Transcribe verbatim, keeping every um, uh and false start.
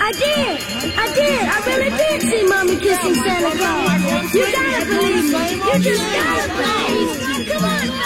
I did. I did. I really did see Mommy kissing Santa Claus. You gotta believe me. You just gotta believe. Come on.